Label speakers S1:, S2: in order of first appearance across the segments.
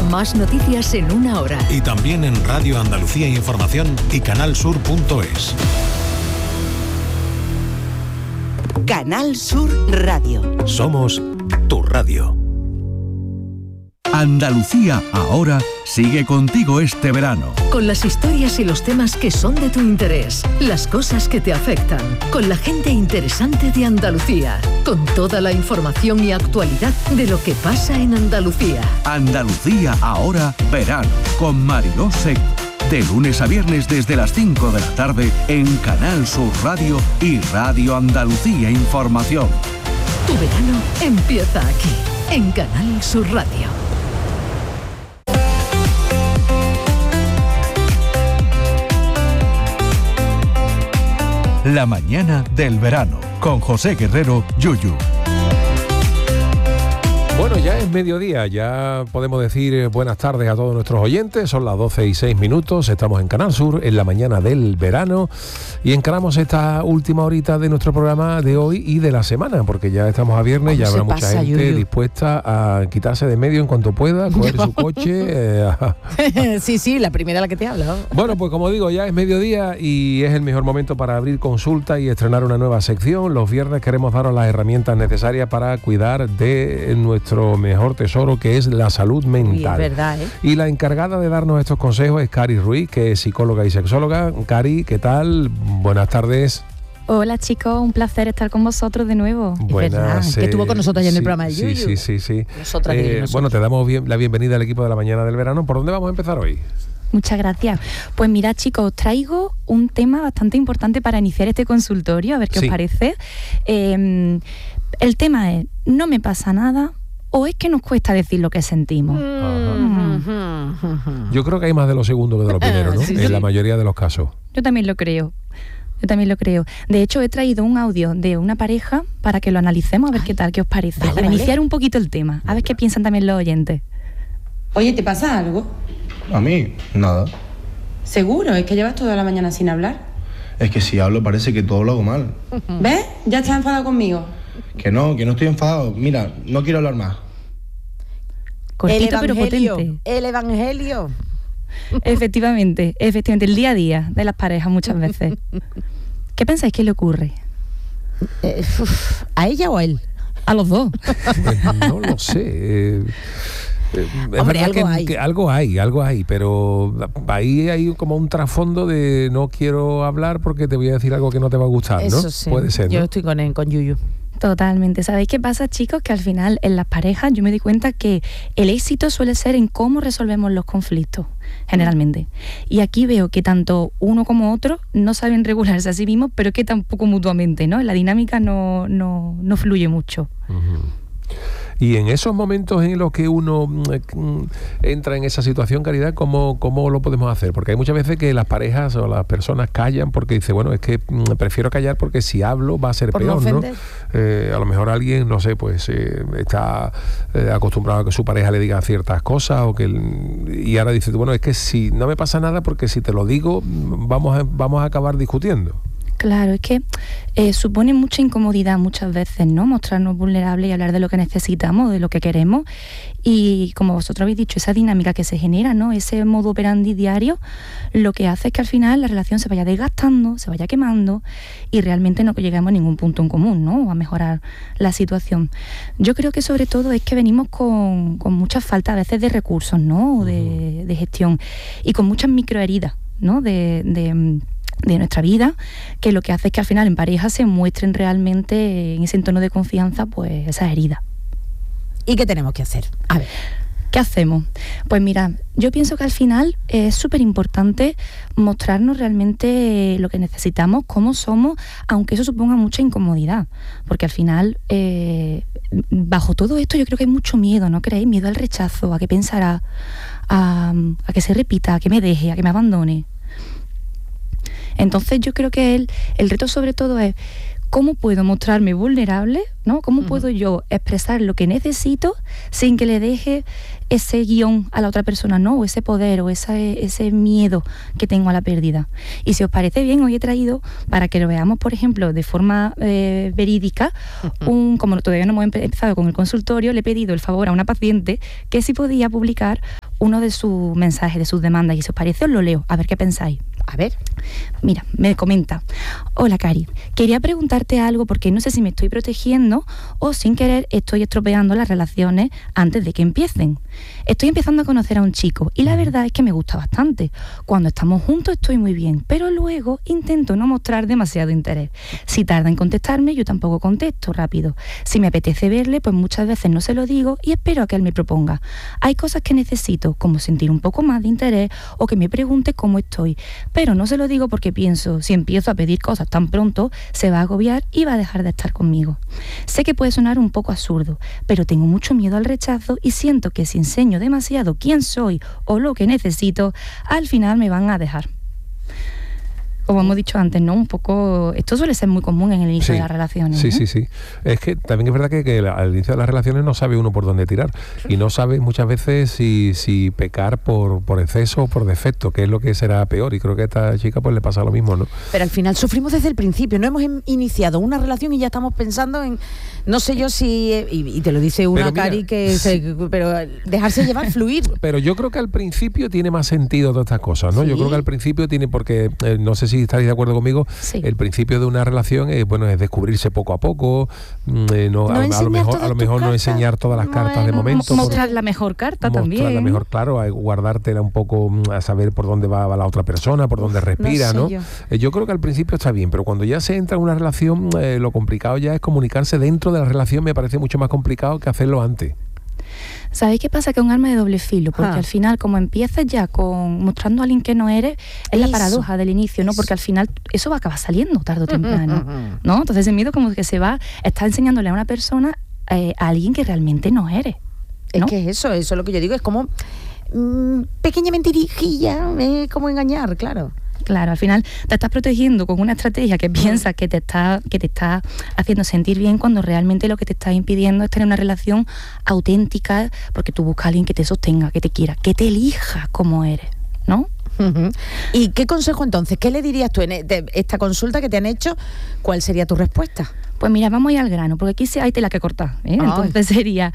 S1: Más noticias en una hora.
S2: Y también en Radio Andalucía Información y canalsur.es.
S3: Canal Sur Radio.
S2: Somos tu radio.
S4: Andalucía Ahora sigue contigo este verano.
S1: Con las historias y los temas que son de tu interés, las cosas que te afectan, con la gente interesante de Andalucía, con toda la información y actualidad de lo que pasa en Andalucía.
S4: Andalucía Ahora verano, con Mariló Seco. De lunes a viernes desde las 5 de la tarde en Canal Sur Radio y Radio Andalucía Información.
S1: Tu verano empieza aquí, en Canal Sur Radio.
S4: La mañana del verano, con José Guerrero, Yuyu.
S5: Bueno, ya es mediodía, ya podemos decir buenas tardes a todos nuestros oyentes, son las 12:06, estamos en Canal Sur, en la mañana del verano, y encaramos esta última horita de nuestro programa de hoy y de la semana, porque ya estamos a viernes, ya habrá mucha gente dispuesta a quitarse de medio en cuanto pueda, coger su coche.
S6: Sí, la primera la que te habla.
S5: Bueno, pues como digo, ya es mediodía y es el mejor momento para abrir consulta y estrenar una nueva sección. Los viernes queremos daros las herramientas necesarias para cuidar de nuestro mejor tesoro, que es la salud mental.
S6: Es verdad, ¿eh?
S5: Y la encargada de darnos estos consejos es Cari Ruiz, que es psicóloga y sexóloga. Cari, ¿qué tal? Buenas tardes.
S7: Hola chicos, un placer estar con vosotros de nuevo.
S5: Buenas,
S6: que estuvo con nosotros ayer en el programa de Yuyu.
S5: Sí.
S6: Nosotras.
S5: Bueno, te damos la bienvenida al equipo de la mañana del verano. ¿Por dónde vamos a empezar hoy?
S7: Muchas gracias. Pues mirad chicos, os traigo un tema bastante importante para iniciar este consultorio, a ver qué os parece. El tema es, no me pasa nada, o es que nos cuesta decir lo que sentimos.
S5: Yo creo que hay más de lo segundo que de lo primero, ¿no? En la mayoría de los casos.
S7: Yo también lo creo. De hecho, he traído un audio de una pareja para que lo analicemos, a ver qué tal, qué os parece. Para iniciar un poquito el tema, a ver qué piensan también los oyentes.
S8: Oye, ¿te pasa algo?
S9: A mí, nada.
S8: ¿Seguro? ¿Es que llevas toda la mañana sin hablar?
S9: Es que si hablo parece que todo lo hago mal.
S8: ¿Ves? ¿Ya estás enfadado conmigo?
S9: Que no estoy enfadado. Mira, no quiero hablar más.
S7: Cortito pero potente.
S6: El evangelio.
S7: Efectivamente, el día a día de las parejas muchas veces. ¿Qué pensáis que le ocurre?
S6: ¿A ella o a él?
S7: A los dos.
S5: Pues no lo sé.
S6: Hombre,
S5: algo hay, pero ahí hay como un trasfondo de no quiero hablar porque te voy a decir algo que no te va a gustar, ¿no?
S6: Eso sí.
S5: Puede ser, ¿no?
S6: Yo estoy con Yuyu.
S7: Totalmente. ¿Sabéis qué pasa, chicos? Que al final en las parejas yo me di cuenta que el éxito suele ser en cómo resolvemos los conflictos, generalmente. Y aquí veo que tanto uno como otro no saben regularse a sí mismos, pero que tampoco mutuamente, ¿no? La dinámica no fluye mucho.
S5: Uh-huh. Y en esos momentos en los que uno entra en esa situación, Caridad, ¿cómo lo podemos hacer? Porque hay muchas veces que las parejas o las personas callan porque dice, bueno, es que prefiero callar porque si hablo va a ser peor, ¿no? A lo mejor alguien, no sé, pues está acostumbrado a que su pareja le diga ciertas cosas y ahora dice, bueno, es que si no me pasa nada porque si te lo digo vamos a acabar discutiendo.
S7: Claro, es que supone mucha incomodidad muchas veces, ¿no? Mostrarnos vulnerables y hablar de lo que necesitamos, de lo que queremos. Y como vosotros habéis dicho, esa dinámica que se genera, ¿no? Ese modo operandi diario, lo que hace es que al final la relación se vaya desgastando, se vaya quemando y realmente no lleguemos a ningún punto en común, ¿no? O a mejorar la situación. Yo creo que sobre todo es que venimos con mucha falta a veces de recursos, ¿no? De gestión y con muchas microheridas, ¿no? De nuestra vida, que lo que hace es que al final en pareja se muestren realmente en ese entorno de confianza pues esas heridas.
S6: ¿Y qué tenemos que hacer? A ver,
S7: ¿qué hacemos? Pues mira, yo pienso que al final es súper importante mostrarnos realmente lo que necesitamos, cómo somos, aunque eso suponga mucha incomodidad, porque al final bajo todo esto yo creo que hay mucho miedo, ¿no creéis? Miedo al rechazo, a qué pensará, a que se repita, a que me deje, a que me abandone. Entonces yo creo que el reto sobre todo es cómo puedo mostrarme vulnerable, ¿no? Cómo puedo yo expresar lo que necesito sin que le deje ese guión a la otra persona, ¿no? O ese poder o ese miedo que tengo a la pérdida. Y si os parece bien, hoy he traído, para que lo veamos, por ejemplo, de forma verídica, como todavía no hemos empezado con el consultorio, le he pedido el favor a una paciente que si podía publicar uno de sus mensajes, de sus demandas, y si os parece os lo leo, a ver qué pensáis.
S6: A ver.
S7: Mira, me comenta: hola Cari, quería preguntarte algo porque no sé si me estoy protegiendo o sin querer estoy estropeando las relaciones antes de que empiecen. Estoy empezando a conocer a un chico y la verdad es que me gusta bastante. Cuando estamos juntos estoy muy bien, pero luego intento no mostrar demasiado interés. Si tarda en contestarme, yo tampoco contesto rápido. Si me apetece verle, pues muchas veces no se lo digo y espero a que él me proponga. Hay cosas que necesito, como sentir un poco más de interés o que me pregunte cómo estoy, pero no se lo digo porque pienso, si empiezo a pedir cosas tan pronto, se va a agobiar y va a dejar de estar conmigo. Sé que puede sonar un poco absurdo, pero tengo mucho miedo al rechazo y siento que si enseño demasiado quién soy o lo que necesito, al final me van a dejar. Como hemos dicho antes, ¿no? Un poco... Esto suele ser muy común en el inicio de las relaciones.
S5: Sí,
S7: ¿no?
S5: sí. Es que también es verdad que al inicio de las relaciones no sabe uno por dónde tirar. Y no sabe muchas veces si pecar por exceso o por defecto, que es lo que será peor. Y creo que a esta chica pues le pasa lo mismo, ¿no?
S6: Pero al final sufrimos desde el principio. No hemos iniciado una relación y ya estamos pensando en... No sé yo si... Y te lo dice una, pero mira, Cari, que... pero dejarse llevar, fluir.
S5: Pero yo creo que al principio tiene más sentido todas estas cosas, ¿no? ¿Sí? Yo creo que al principio tiene... Porque no sé si estaréis de acuerdo conmigo, sí. El principio de una relación es descubrirse poco a poco, a lo mejor no enseñar todas las cartas de momento.
S7: Mostrar la mejor carta también.
S5: Mostrar la mejor, claro, guardártela un poco, a saber por dónde va la otra persona, por dónde respira, ¿no? Yo creo que al principio está bien, pero cuando ya se entra en una relación, lo complicado ya es comunicarse dentro de la relación. Me parece mucho más complicado que hacerlo antes.
S7: ¿Sabéis qué pasa? Que es un arma de doble filo, porque al final, como empiezas ya mostrando a alguien que no eres, es la paradoja del inicio, ¿no? Porque al final eso va a acabar saliendo tarde o temprano, ¿no? Entonces el miedo como que está enseñándole a una persona a alguien que realmente no eres, ¿no?
S6: Es que eso es lo que yo digo, es como pequeña mentirijilla, como engañar, claro.
S7: Claro, al final te estás protegiendo con una estrategia que piensas que te está haciendo sentir bien, cuando realmente lo que te está impidiendo es tener una relación auténtica, porque tú buscas a alguien que te sostenga, que te quiera, que te elija como eres, ¿no?
S6: ¿Y qué consejo entonces? ¿Qué le dirías tú en esta consulta que te han hecho? ¿Cuál sería tu respuesta?
S7: Pues mira, vamos a ir al grano, porque aquí hay tela que cortar, ¿eh? Entonces sería...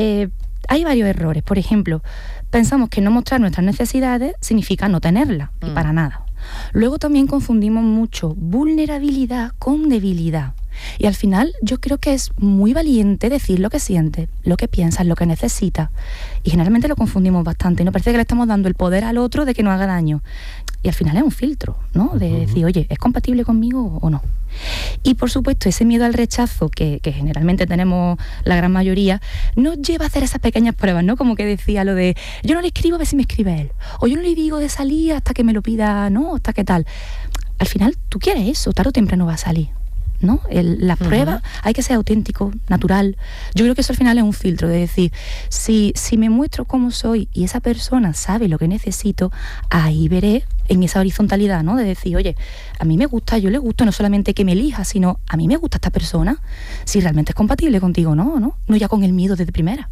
S7: hay varios errores. Por ejemplo, pensamos que no mostrar nuestras necesidades significa no tenerlas, y para nada. Luego también confundimos mucho vulnerabilidad con debilidad. Y al final yo creo que es muy valiente decir lo que sientes, lo que piensas, lo que necesitas. Y generalmente lo confundimos bastante. Nos parece que le estamos dando el poder al otro de que no haga daño. Y al final es un filtro, ¿no? De decir, oye, ¿es compatible conmigo o no? Y por supuesto, ese miedo al rechazo que generalmente tenemos la gran mayoría, nos lleva a hacer esas pequeñas pruebas, ¿no? Como que decía lo de, yo no le escribo a ver si me escribe él. O yo no le digo de salir hasta que me lo pida, ¿no? Hasta que tal. Al final, tú quieres eso, tarde o temprano va a salir, ¿no? Las pruebas, hay que ser auténtico, natural. Yo creo que eso al final es un filtro de decir, si me muestro cómo soy y esa persona sabe lo que necesito, ahí veré en esa horizontalidad, ¿no? De decir, oye, a mí me gusta, yo le gusto, no solamente que me elija, sino a mí me gusta esta persona, si realmente es compatible contigo, ¿no? No ya con el miedo desde primera.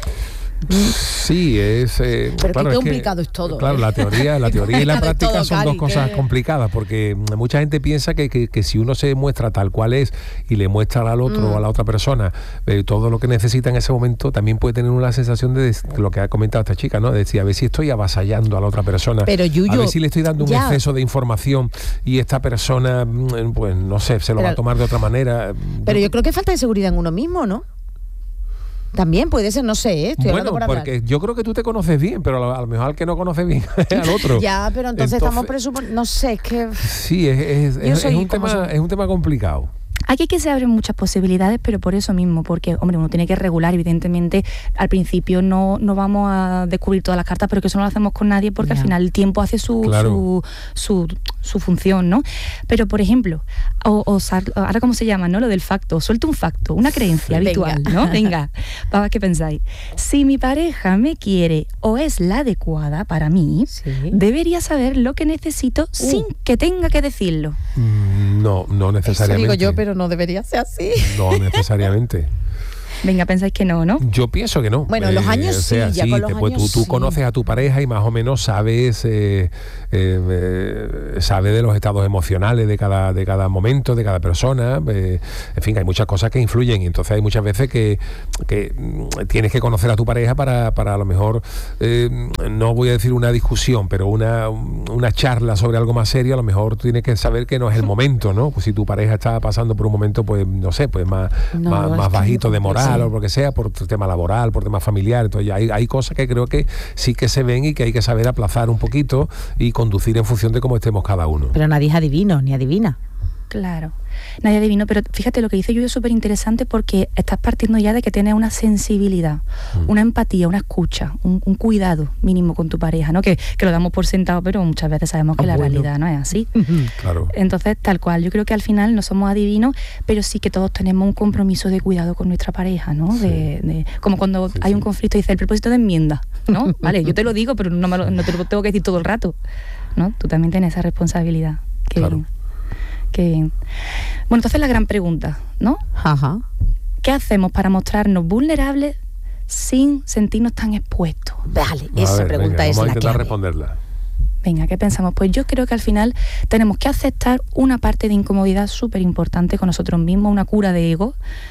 S5: Sí,
S6: pero claro, qué complicado es todo.
S5: Claro, la teoría y la práctica son dos cosas complicadas, porque mucha gente piensa que si uno se muestra tal cual es y le muestra al otro o a la otra persona todo lo que necesita en ese momento, también puede tener una sensación de lo que ha comentado esta chica, ¿no? De decir, a ver si estoy avasallando a la otra persona,
S6: pero Yuyu,
S5: a ver si le estoy dando un exceso de información y esta persona, pues no sé, se lo va a tomar de otra manera.
S6: Pero yo creo que falta de seguridad en uno mismo, ¿no? También puede ser, no sé,
S5: bueno, porque yo creo que tú te conoces bien, pero a lo mejor al que no conoce bien al otro.
S6: Ya, pero entonces estamos presuponiendo, no sé, es que...
S5: Sí, es un tema complicado.
S7: Aquí que se abren muchas posibilidades, pero por eso mismo, porque, hombre, uno tiene que regular, evidentemente, al principio no vamos a descubrir todas las cartas, pero que eso no lo hacemos con nadie, porque al final el tiempo hace su función, ¿no? Pero, por ejemplo, ahora cómo se llama, ¿no? Lo del facto, suelto un facto, una creencia habitual, ¿no? Venga, vamos, ¿qué pensáis? Si mi pareja me quiere o es la adecuada para mí, debería saber lo que necesito sin que tenga que decirlo.
S5: No necesariamente.
S6: Eso digo yo, pero no debería ser así.
S5: No necesariamente.
S7: Venga, pensáis que no, ¿no?
S5: Yo pienso que no.
S6: Bueno, los años sí, ya con los años
S5: tú conoces a tu pareja y más o menos sabes sabe de los estados emocionales de cada momento, de cada persona. En fin, hay muchas cosas que influyen y entonces hay muchas veces que tienes que conocer a tu pareja para a lo mejor, no voy a decir una discusión, pero una charla sobre algo más serio. A lo mejor tú tienes que saber que no es el momento, ¿no? Pues si tu pareja está pasando por un momento, pues no sé, pues más bajito de moral o lo que sea, por tema laboral, por tema familiar, entonces hay cosas que creo que sí que se ven y que hay que saber aplazar un poquito y conducir en función de cómo estemos cada uno.
S6: Pero nadie es adivino ni adivina.
S7: Claro, nadie adivino, pero fíjate, lo que dice Yuyu es súper interesante porque estás partiendo ya de que tienes una sensibilidad, una empatía, una escucha, un cuidado mínimo con tu pareja, ¿no? Que lo damos por sentado, pero muchas veces sabemos que la realidad no es así.
S5: Claro.
S7: Entonces, tal cual, yo creo que al final no somos adivinos, pero sí que todos tenemos un compromiso de cuidado con nuestra pareja, ¿no? Sí. Como cuando hay un conflicto y dice el propósito de enmienda, ¿no? Vale, yo te lo digo, pero no te lo tengo que decir todo el rato, ¿no? Tú también tienes esa responsabilidad.
S5: Claro.
S7: Qué bien. Bueno, entonces la gran pregunta, ¿no?
S6: Ajá.
S7: ¿Qué hacemos para mostrarnos vulnerables sin sentirnos tan expuestos?
S6: Vale, esa pregunta es la que...
S5: Vamos a intentar responderla.
S7: Venga, ¿qué pensamos? Pues yo creo que al final tenemos que aceptar una parte de incomodidad súper importante con nosotros mismos, una cura de ego,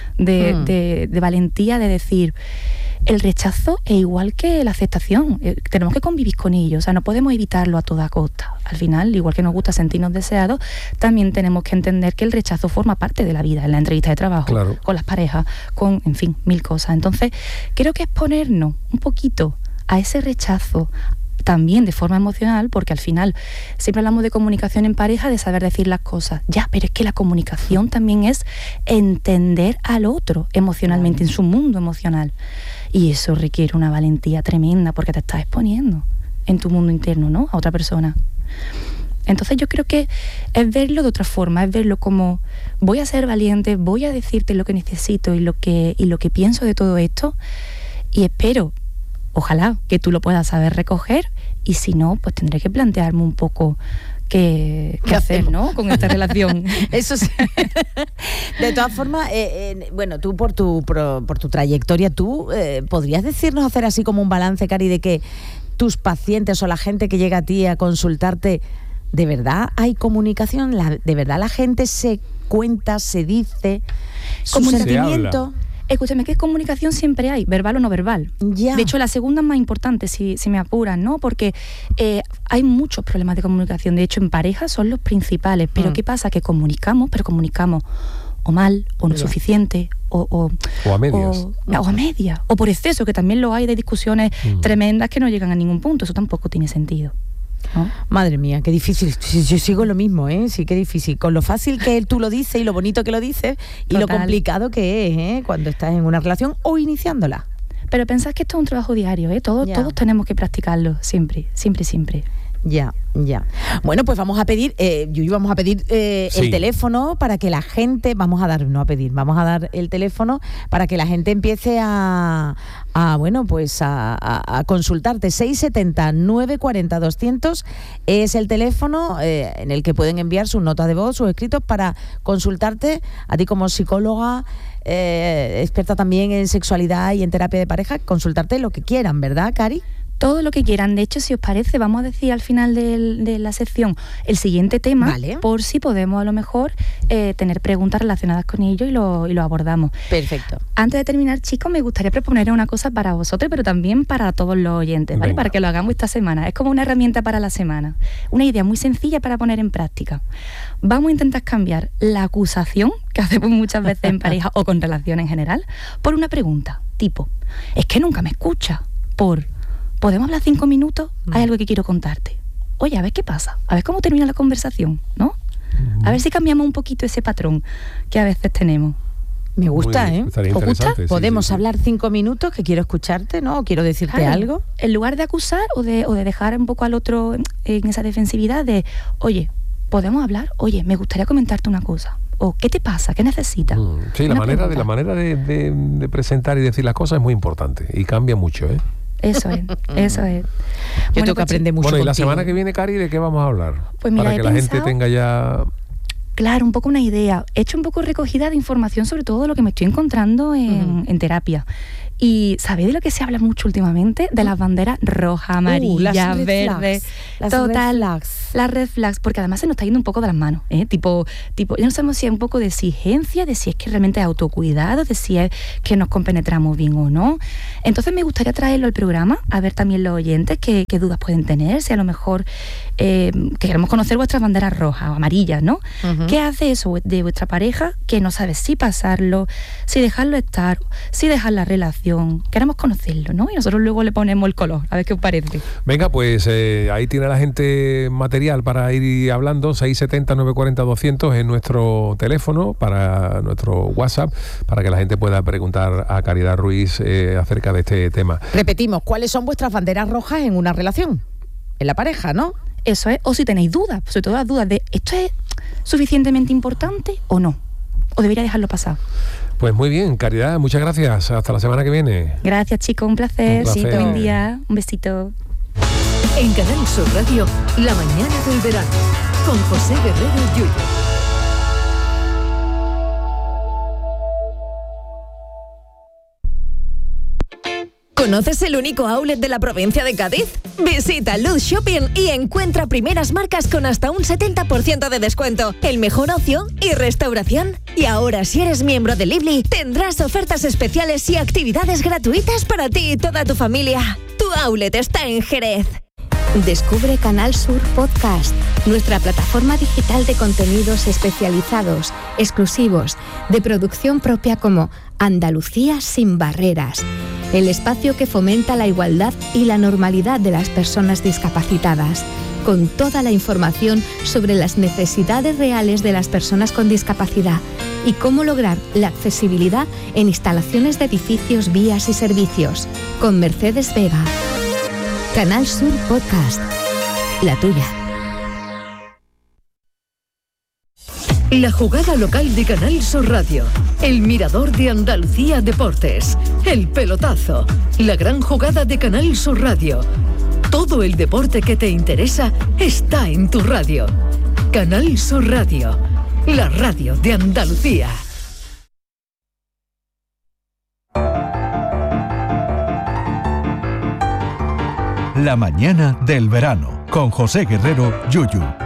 S7: de valentía, de decir... El rechazo es igual que la aceptación, tenemos que convivir con ello, o sea, no podemos evitarlo a toda costa. Al final, igual que nos gusta sentirnos deseados, también tenemos que entender que el rechazo forma parte de la vida, en la entrevista de trabajo, claro, con las parejas, con, en fin, mil cosas. Entonces, creo que exponernos un poquito a ese rechazo, también de forma emocional, porque al final siempre hablamos de comunicación en pareja, de saber decir las cosas. Ya, pero es que la comunicación también es entender al otro emocionalmente, en su mundo emocional. Y eso requiere una valentía tremenda porque te estás exponiendo en tu mundo interno, ¿no? A otra persona. Entonces yo creo que es verlo de otra forma, es verlo como voy a ser valiente, voy a decirte lo que necesito y lo que pienso de todo esto y espero, ojalá, que tú lo puedas saber recoger y si no, pues tendré que plantearme un poco qué hacer, ¿no? Con esta relación.
S6: Eso sí. De todas formas, bueno, tú por tu trayectoria, tú podrías decirnos, hacer así como un balance, Cari, de que tus pacientes o la gente que llega a ti a consultarte, ¿de verdad hay comunicación? ¿De verdad la gente se cuenta, se dice su sentimiento?
S7: Escúchame, ¿qué comunicación siempre hay? ¿Verbal o no verbal?
S6: Ya.
S7: De hecho, la segunda es más importante, si me apuran, ¿no? Porque hay muchos problemas de comunicación. De hecho, en pareja son los principales. Pero ¿qué pasa? Que comunicamos, pero comunicamos o mal, o no suficiente, o
S5: a medias.
S7: O a medias. O por exceso, que también lo hay de discusiones tremendas que no llegan a ningún punto. Eso tampoco tiene sentido, ¿no?
S6: Madre mía, qué difícil. Yo sigo lo mismo, sí, qué difícil. Con lo fácil que tú lo dices y lo bonito que lo dices y lo complicado que es cuando estás en una relación o iniciándola.
S7: Pero pensad que esto es un trabajo diario, todos tenemos que practicarlo, siempre.
S6: Ya. Bueno, pues vamos a pedir, Yuyu, vamos a pedir el teléfono para que la gente, vamos a dar el teléfono para que la gente empiece a consultarte. 670-940-200 es el teléfono en el que pueden enviar sus notas de voz, sus escritos para consultarte a ti como psicóloga, experta también en sexualidad y en terapia de pareja, consultarte lo que quieran, ¿verdad, Cari?
S7: Todo lo que quieran. De hecho, si os parece, vamos a decir al final de la sección el siguiente tema, ¿vale? Por si podemos a lo mejor tener preguntas relacionadas con ello y lo abordamos.
S6: Perfecto.
S7: Antes de terminar, chicos, me gustaría proponer una cosa para vosotros, pero también para todos los oyentes, ¿vale? Para que lo hagamos esta semana. Es como una herramienta para la semana. Una idea muy sencilla para poner en práctica. Vamos a intentar cambiar la acusación que hacemos muchas veces en pareja o con relaciones en general por una pregunta, tipo, es que nunca me escucha, ¿podemos hablar 5 minutos? Hay algo que quiero contarte. Oye, a ver qué pasa, a ver cómo termina la conversación, ¿no? A ver si cambiamos un poquito ese patrón que a veces tenemos.
S6: Me gusta,
S5: Estaría
S6: ¿Os gusta?
S5: Sí,
S6: Podemos hablar 5 minutos, que quiero escucharte, ¿no? O quiero decirte algo.
S7: En lugar de acusar o de dejar un poco al otro en esa defensividad de, oye, ¿podemos hablar? Oye, me gustaría comentarte una cosa. O ¿qué te pasa? ¿Qué necesitas?
S5: Sí, la manera de presentar y decir las cosas es muy importante y cambia mucho,
S7: Eso es.
S6: Yo tengo que aprender mucho.
S5: Bueno, y la semana que viene, Cari, ¿de qué vamos a hablar?
S7: Pues mira,
S5: para que la gente tenga ya
S7: Claro, un poco una idea. He hecho un poco recogida de información sobre todo de lo que me estoy encontrando en terapia. Y ¿sabéis de lo que se habla mucho últimamente? De las banderas roja, amarilla, verde. Total, las red flags, porque además se nos está yendo un poco de las manos, ¿eh? Tipo, ya no sabemos si es un poco de exigencia, de si es que realmente es autocuidado, de si es que nos compenetramos bien o no. Entonces me gustaría traerlo al programa, a ver también los oyentes qué dudas pueden tener, si a lo mejor que queremos conocer vuestras banderas rojas o amarillas, ¿no? ¿Qué hace eso de vuestra pareja que no sabe si pasarlo, si dejarlo estar, si dejar la relación? Queremos conocerlo, ¿no? Y nosotros luego le ponemos el color, a ver qué os parece.
S5: Venga, pues ahí tiene la gente material para ir hablando. 670-940-200 es nuestro teléfono, para nuestro WhatsApp, para que la gente pueda preguntar a Caridad Ruiz acerca de este tema.
S6: Repetimos, ¿cuáles son vuestras banderas rojas en una relación? En la pareja, ¿no?
S7: Eso es, o si tenéis dudas, sobre todo las dudas de ¿esto es suficientemente importante o no? ¿O debería dejarlo pasar?
S5: Pues muy bien, Caridad, muchas gracias. Hasta la semana que viene.
S7: Gracias, chicos, un placer.
S5: Un placer.
S7: Sí, buen día. Un besito.
S1: En Canal Sur Radio, La mañana del verano, con José Guerrero Yuyu.
S10: ¿Conoces el único outlet de la provincia de Cádiz? Visita Luz Shopping y encuentra primeras marcas con hasta un 70% de descuento, el mejor ocio y restauración. Y ahora, si eres miembro de Lively, tendrás ofertas especiales y actividades gratuitas para ti y toda tu familia. Tu outlet está en Jerez.
S11: Descubre Canal Sur Podcast, nuestra plataforma digital de contenidos especializados, exclusivos, de producción propia como Andalucía sin barreras, el espacio que fomenta la igualdad y la normalidad de las personas discapacitadas, con toda la información sobre las necesidades reales de las personas con discapacidad y cómo lograr la accesibilidad en instalaciones de edificios, vías y servicios, con Mercedes Vega. Canal Sur Podcast, la tuya.
S1: La jugada local de Canal Sur Radio, el mirador de Andalucía Deportes, el pelotazo, la gran jugada de Canal Sur Radio. Todo el deporte que te interesa está en tu radio. Canal Sur Radio, la radio de Andalucía.
S4: La mañana del verano, con José Guerrero Yuyu.